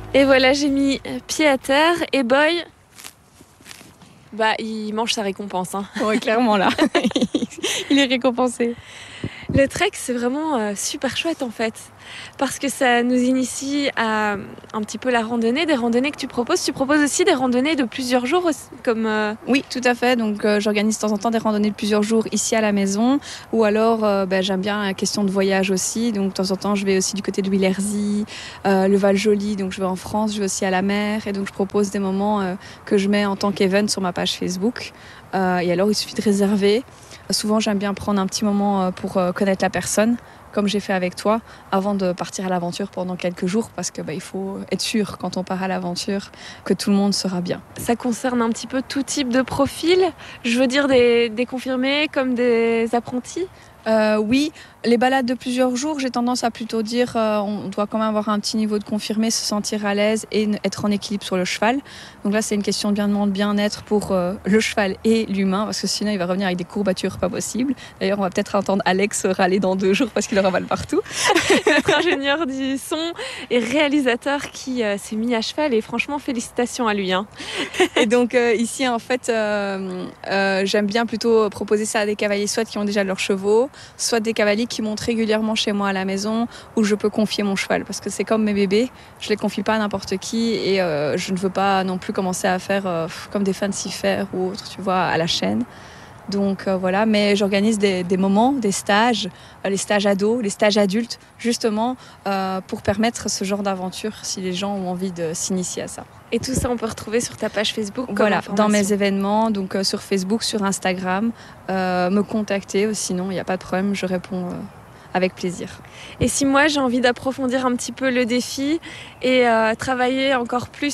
Et voilà, j'ai mis pied à terre et Boy, il mange sa récompense. Hein. Ouais, clairement là, il est récompensé. Le trek, c'est vraiment super chouette en fait, parce que ça nous initie à un petit peu la randonnée, des randonnées que tu proposes. Tu proposes aussi des randonnées de plusieurs jours, comme... Oui, tout à fait. Donc, j'organise de temps en temps des randonnées de plusieurs jours ici à la maison, ou alors j'aime bien la question de voyage aussi. Donc, de temps en temps, je vais aussi du côté de Villersy, le Val-Joli. Donc, je vais en France, je vais aussi à la mer, et donc je propose des moments que je mets en tant qu'event sur ma page Facebook. Et alors, il suffit de réserver. Souvent, j'aime bien prendre un petit moment pour connaître la personne, comme j'ai fait avec toi, avant de partir à l'aventure pendant quelques jours, parce que il faut être sûr, quand on part à l'aventure, que tout le monde sera bien. Ça concerne un petit peu tout type de profil. Je veux dire des confirmés comme des apprentis. Oui, les balades de plusieurs jours, j'ai tendance à plutôt dire on doit quand même avoir un petit niveau de confirmé, se sentir à l'aise et être en équilibre sur le cheval. Donc là, c'est une question de bien-être pour le cheval et l'humain, parce que sinon, il va revenir avec des courbatures pas possibles. D'ailleurs, on va peut-être entendre Alex râler dans 2 jours parce qu'il aura mal partout. Notre ingénieur du son et réalisateur qui s'est mis à cheval, et franchement, félicitations à lui. Hein. Et donc ici, en fait, j'aime bien plutôt proposer ça à des cavaliers, soit qui ont déjà leurs chevaux, soit des cavaliers qui montent régulièrement chez moi à la maison, où je peux confier mon cheval, parce que c'est comme mes bébés, je les confie pas à n'importe qui, et je ne veux pas non plus commencer à faire comme des fancy fairs ou autres, tu vois, à la chaîne. Donc voilà, mais j'organise des moments, des stages, les stages ados, les stages adultes, justement pour permettre ce genre d'aventure si les gens ont envie de s'initier à ça. Et tout ça, on peut retrouver sur ta page Facebook. Voilà, dans mes événements, donc sur Facebook, sur Instagram, me contacter, sinon il n'y a pas de problème, je réponds avec plaisir. Et si moi j'ai envie d'approfondir un petit peu le défi et travailler encore plus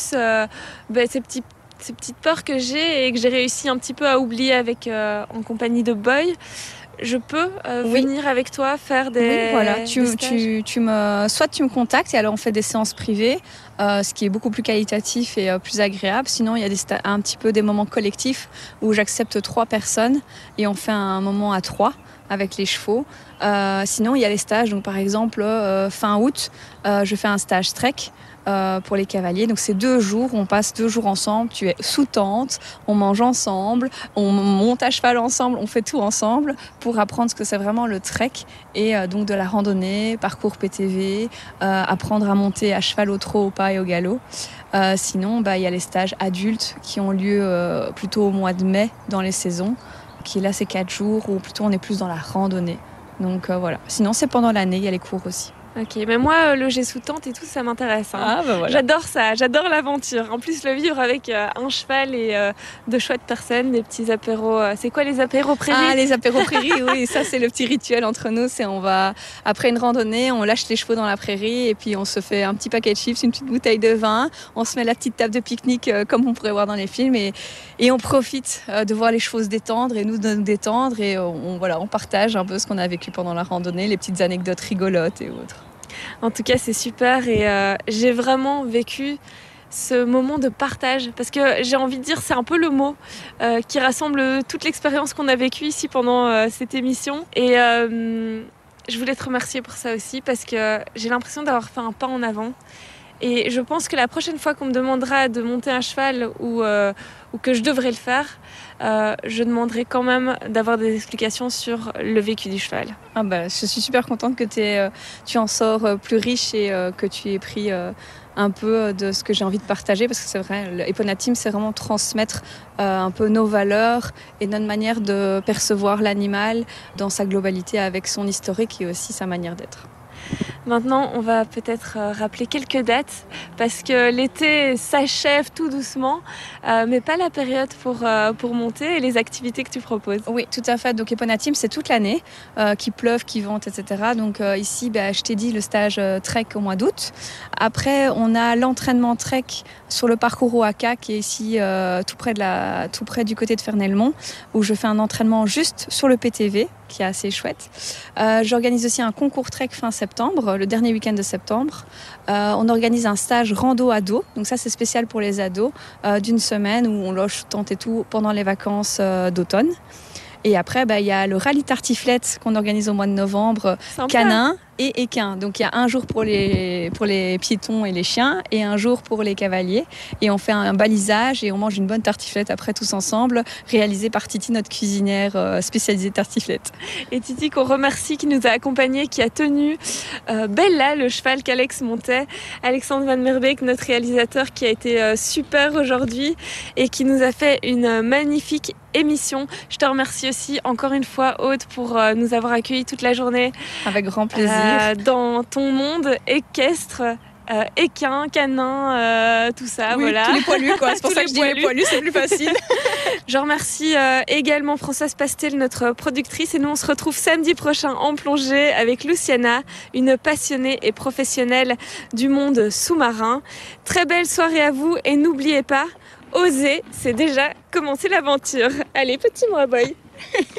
ces petites peurs que j'ai et que j'ai réussi un petit peu à oublier en compagnie de Boy, je peux venir avec toi faire des Oui, voilà. des stages. Soit tu me contactes et alors on fait des séances privées, ce qui est beaucoup plus qualitatif et plus agréable. Sinon, il y a un petit peu des moments collectifs où j'accepte 3 personnes et on fait un moment à 3 avec les chevaux. Sinon, il y a les stages. Donc, par exemple, fin août, je fais un stage trek pour les cavaliers. Donc c'est 2 jours, on passe 2 jours ensemble, tu es sous tente, on mange ensemble, on monte à cheval ensemble, on fait tout ensemble pour apprendre ce que c'est vraiment le trek et donc de la randonnée, parcours PTV, apprendre à monter à cheval au trot, au pas et au galop. Sinon, il y a les stages adultes qui ont lieu plutôt au mois de mai dans les saisons, qui là c'est 4 jours où plutôt on est plus dans la randonnée. Donc voilà. Sinon c'est pendant l'année, il y a les cours aussi. Ok, mais moi, loger sous tente et tout, ça m'intéresse. Hein. Ah, voilà. J'adore ça, j'adore l'aventure. En plus, le vivre avec un cheval et de chouettes personnes, des petits apéros. C'est quoi les apéros prairies? Ah, les apéros prairies, oui, ça c'est le petit rituel entre nous. C'est après une randonnée, on lâche les chevaux dans la prairie et puis on se fait un petit paquet de chips, une petite bouteille de vin. On se met la petite table de pique-nique comme on pourrait voir dans les films et on profite de voir les chevaux se détendre et nous de nous détendre et on partage un peu ce qu'on a vécu pendant la randonnée, les petites anecdotes rigolotes et autres. En tout cas, c'est super et j'ai vraiment vécu ce moment de partage parce que j'ai envie de dire, c'est un peu le mot qui rassemble toute l'expérience qu'on a vécue ici pendant cette émission. Et je voulais te remercier pour ça aussi parce que j'ai l'impression d'avoir fait un pas en avant. Et je pense que la prochaine fois qu'on me demandera de monter un cheval ou que je devrais le faire, je demanderai quand même d'avoir des explications sur le vécu du cheval. Ah je suis super contente que tu en sors plus riche et que tu aies pris un peu de ce que j'ai envie de partager parce que c'est vrai, Eponateam, c'est vraiment transmettre un peu nos valeurs et notre manière de percevoir l'animal dans sa globalité avec son historique et aussi sa manière d'être. Maintenant, on va peut-être rappeler quelques dates parce que l'été s'achève tout doucement, mais pas la période pour monter et les activités que tu proposes. Oui, tout à fait. Donc Eponateam, c'est toute l'année, qu'il pleuve, qu'il vente, etc. Donc ici, je t'ai dit le stage trek au mois d'août. Après, on a l'entraînement trek sur le parcours Oaxaca qui est ici tout près du côté de Fernelmont, où je fais un entraînement juste sur le PTV, qui est assez chouette. J'organise aussi un concours trek fin septembre, le dernier week-end de septembre. On organise un stage rando ado, donc ça c'est spécial pour les ados, d'une semaine où on loge tente et tout pendant les vacances d'automne. Et après, il y a le rallye tartiflette qu'on organise au mois de novembre, Sympa. canin, et équin. Donc il y a un jour pour les piétons et les chiens et un jour pour les cavaliers. Et on fait un balisage et on mange une bonne tartiflette après tous ensemble, réalisée par Titi, notre cuisinière spécialisée tartiflette. Et Titi qu'on remercie, qui nous a accompagnés, qui a tenu Bella, le cheval qu'Alex montait. Alexandre Van Merbeek, notre réalisateur, qui a été super aujourd'hui et qui nous a fait une magnifique émission. Je te remercie aussi encore une fois, Aude, pour nous avoir accueillis toute la journée. Avec grand plaisir. Dans ton monde équestre. Équin, canin, tout ça, oui, voilà. Tous les poilus, quoi. C'est pour ça que je dis les poilus, c'est plus facile. Je remercie également Françoise Pastel, notre productrice. Et nous, on se retrouve samedi prochain en plongée avec Luciana, une passionnée et professionnelle du monde sous-marin. Très belle soirée à vous et n'oubliez pas, oser, c'est déjà commencer l'aventure. Allez, petit moi boy.